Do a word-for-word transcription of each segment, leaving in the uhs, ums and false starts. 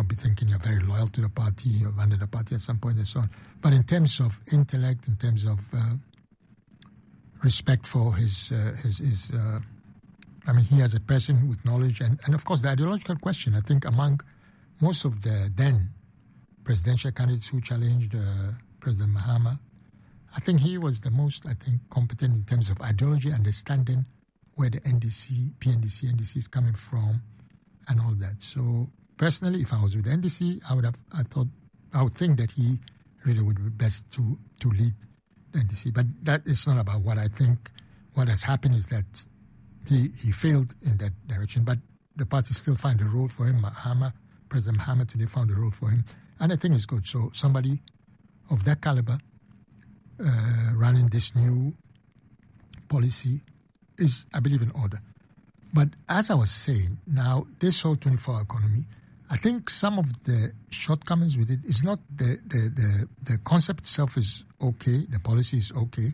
not be thinking you're very loyal to the party, you've under the party at some point and so on. But in terms of intellect, in terms of uh, respect for his, uh, his, his uh, I mean, he as a person with knowledge, and, and of course the ideological question, I think among most of the then presidential candidates who challenged uh, President Mahama, I think he was the most, I think, competent in terms of ideology, understanding where the N D C, P N D C, N D C is coming from, and all that. So personally, if I was with the N D C, I would have, I thought, I would think that he really would be best to, to lead the N D C. But that is not about what I think. What has happened is that he, he failed in that direction. But the party still find a role for him. Mahama, President Mahama today found a role for him. And I think it's good. So somebody of that caliber uh, running this new policy is, I believe, in order. But as I was saying, now, this whole twenty-four hour economy, I think some of the shortcomings with it is not the, the, the, the concept itself is okay, the policy is okay.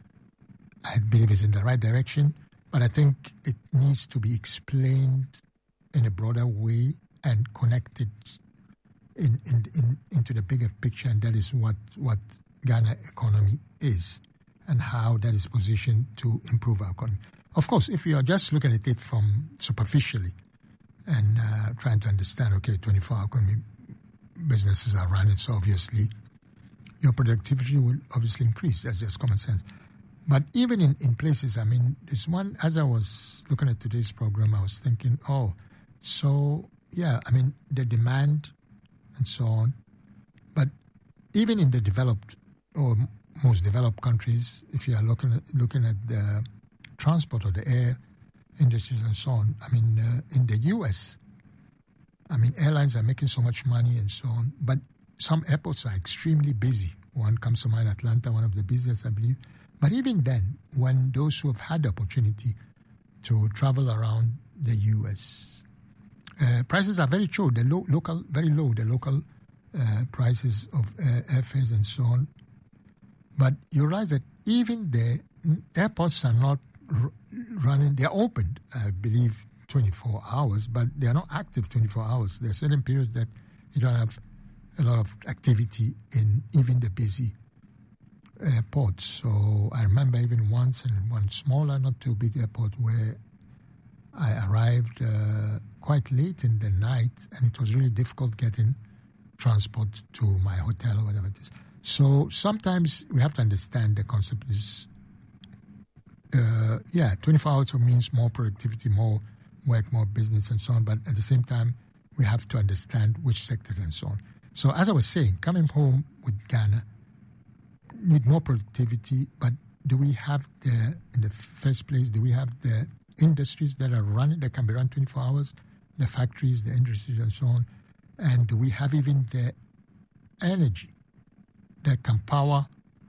I believe it's in the right direction, but I think it needs to be explained in a broader way and connected in, in, in, into the bigger picture, and that is what, what Ghana economy is and how that is positioned to improve our economy. Of course, if you are just looking at it from superficially and uh, trying to understand, okay, twenty-four hour economy, businesses are running, so obviously your productivity will obviously increase. That's just common sense. But even in, in places, I mean, this one, as I was looking at today's program, I was thinking, oh, so, yeah, I mean, the demand and so on. But even in the developed or most developed countries, if you are looking at, looking at the transport or the air industries and so on, I mean, uh, in the U S, I mean, airlines are making so much money and so on, but some airports are extremely busy. One comes to mind, Atlanta, one of the busiest, I believe. But even then, when those who have had the opportunity to travel around the U S, uh, prices are very low, the low, local, very low, the local uh, prices of uh, airfares and so on. But you realize that even the airports are not r- running, they're opened, I believe, twenty-four hours, but they're not active twenty-four hours. There are certain periods that you don't have a lot of activity in even the busy airports. So I remember even once in one smaller, not too big airport where I arrived uh, quite late in the night, and it was really difficult getting transport to my hotel or whatever it is. So sometimes we have to understand the concept is, uh, yeah, twenty-four hours means more productivity, more work, more business and so on. But at the same time, we have to understand which sectors and so on. So as I was saying, coming home with Ghana, need more productivity, but do we have the, in the first place, do we have the industries that are running, that can be run twenty-four hours, the factories, the industries and so on? And do we have even the energy that can power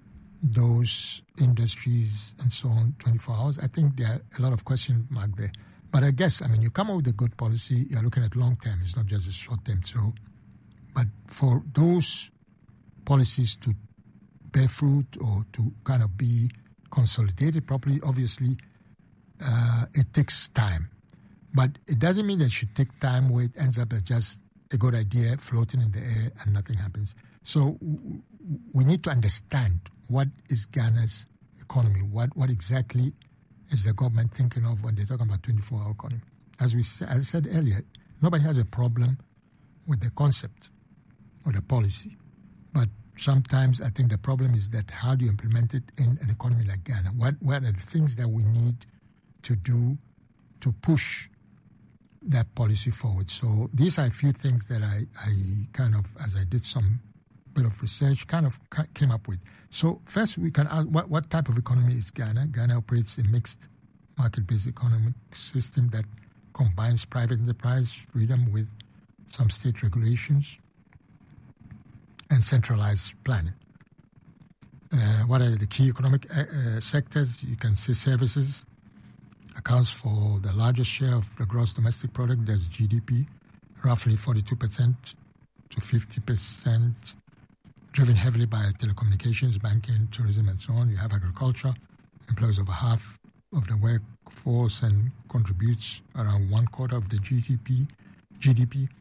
those industries and so on twenty-four hours? I think there are a lot of question marks there. But I guess, I mean, you come up with a good policy, you're looking at long term, it's not just a short term. So, but for those policies to bear fruit or to kind of be consolidated properly, obviously, uh, it takes time. But it doesn't mean that it should take time where it ends up as just a good idea floating in the air and nothing happens. So w- we need to understand what is Ghana's economy, what, what exactly is the government thinking of when they're talking about twenty-four hour economy. As we as I said earlier, nobody has a problem with the concept or the policy. But sometimes I think the problem is that how do you implement it in an economy like Ghana? What, what are the things that we need to do to push that policy forward? So these are a few things that I, I kind of, as I did some bit of research, kind of came up with. So first we can ask, what, what type of economy is Ghana? Ghana operates a mixed market-based economic system that combines private enterprise freedom with some state regulations and centralized planning. Uh, what are the key economic uh, uh, sectors? You can say services accounts for the largest share of the gross domestic product, that's G D P, roughly forty-two percent to fifty percent, driven heavily by telecommunications, banking, tourism, and so on. You have agriculture, employs over half of the workforce and contributes around one quarter of the G D P. G D P.